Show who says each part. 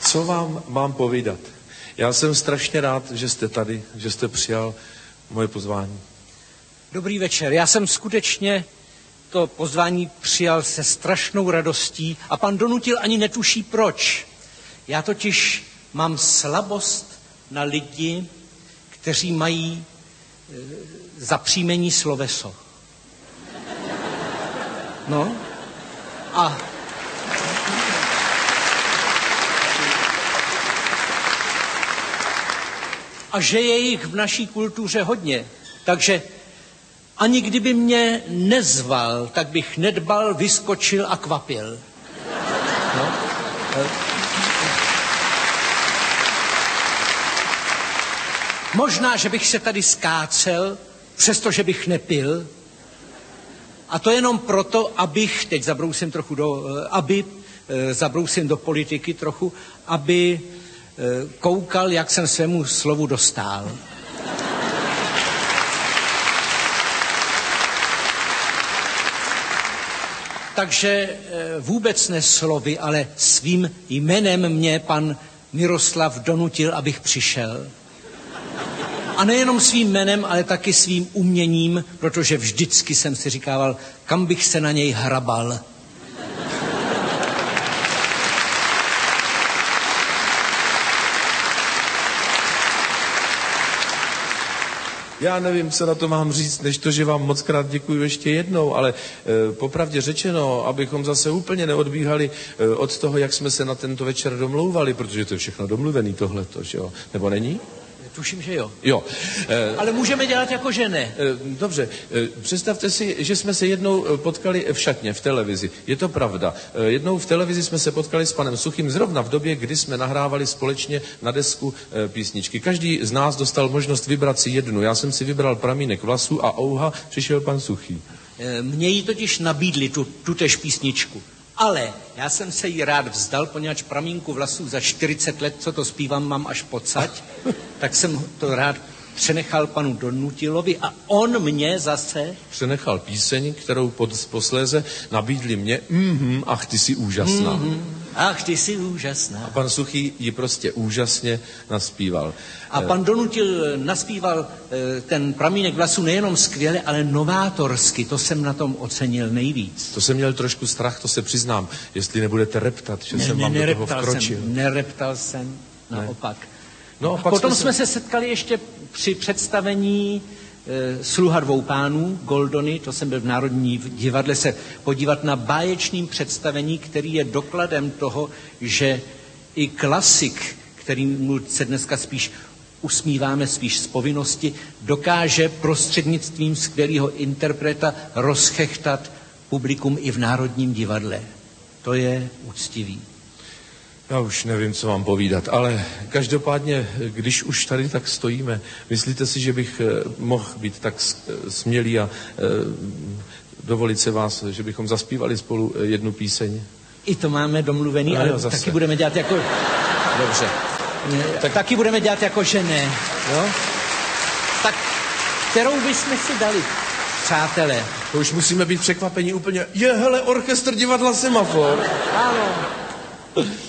Speaker 1: Co vám mám povídat? Já jsem strašně rád, že jste tady, že jste přijal moje pozvání.
Speaker 2: Dobrý večer. Já jsem skutečně to pozvání přijal se strašnou radostí a pan Donutil ani netuší proč. Já totiž mám slabost na lidi, kteří mají za příjmení sloveso. No a že je jich v naší kultuře hodně. Takže ani kdyby mě nezval, tak bych nedbal, vyskočil a kvapil. No. Možná, že bych se tady skácel, přestože bych nepil. A to jenom proto, abych, teď zabrousím do politiky trochu, aby koukal, jak jsem svému slovu dostál. Takže vůbec ne slovy, ale svým jménem mě pan Miroslav donutil, abych přišel. A nejenom svým jménem, ale taky svým uměním, protože vždycky jsem si říkával, kam bych se na něj hrabal.
Speaker 1: Já nevím, co na to mám říct, než to, že vám moc krát děkuji ještě jednou, ale popravdě řečeno, abychom zase úplně neodbíhali od toho, jak jsme se na tento večer domlouvali, protože to je všechno domluvený tohleto, že jo? Nebo není?
Speaker 2: Tuším, že jo.
Speaker 1: Jo.
Speaker 2: Ale můžeme dělat jako, že ne.
Speaker 1: Dobře, představte si, že jsme se jednou potkali v šatně, v televizi. Je to pravda. Jednou v televizi jsme se potkali s panem Suchým zrovna v době, kdy jsme nahrávali společně na desku písničky. Každý z nás dostal možnost vybrat si jednu. Já jsem si vybral Pramínek vlasů a ouha, přišel pan Suchý.
Speaker 2: Mně jí totiž nabídli tutéž písničku. Ale já jsem se jí rád vzdal, poněvadž Pramínku vlasů za 40 let, co to zpívám, mám až pocať, tak jsem to rád přenechal panu Donutilovi a on mě zase...
Speaker 1: Přenechal píseň, kterou posléze nabídli mě. Ach, ty jsi úžasná.
Speaker 2: Ach, ty jsi úžasná.
Speaker 1: A pan Suchý ji prostě úžasně naspíval.
Speaker 2: A pan Donutil naspíval ten Pramínek vlasů nejenom skvěle, ale novátorsky. To jsem na tom ocenil nejvíc.
Speaker 1: To jsem měl trošku strach, to se přiznám, jestli nebudete reptat, že jsem vám do toho vkročil.
Speaker 2: Nereptal jsem, naopak.
Speaker 1: No, a
Speaker 2: potom jsme se setkali ještě při představení Sluha dvou pánů, Goldony, to jsem byl v Národním divadle se podívat na báječným představení, který je dokladem toho, že i klasik, kterýmu se dneska spíš usmíváme spíš z povinnosti, dokáže prostřednictvím skvělého interpreta rozchechtat publikum i v Národním divadle. To je úctivý.
Speaker 1: Já už nevím, co vám povídat, ale každopádně, když už tady tak stojíme, myslíte si, že bych mohl být tak smělý a dovolit se vás, že bychom zaspívali spolu jednu píseň?
Speaker 2: I to máme domluvený, no, ale jo, taky budeme dělat jako...
Speaker 1: Dobře.
Speaker 2: Tak... Taky budeme dělat jako, že ne, jo? Tak kterou bychom si dali, přátelé?
Speaker 1: To už musíme být překvapení úplně. Hele, orchestr divadla Semafor.
Speaker 2: Ano.